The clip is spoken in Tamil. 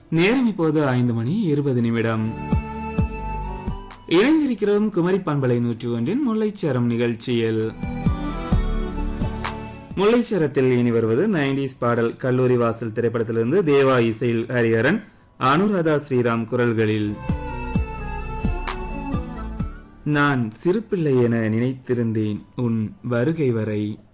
நேரம் இப்போது 5:20. இணைந்திருக்கிறோம் குமரி பண்பலை 101 முல்லைச்சரம் நிகழ்ச்சியில். முல்லைச்சரத்தில் இனி வருவது 90s பாடல். கல்லூரி வாசல் திரைப்படத்திலிருந்து தேவா இசையில் ஹரிஹரன், அனுராதா ஸ்ரீராம் குரல்களில். நான் சிறுபிள்ளை என நினைத்திருந்தேன் உன் வருகை வரை.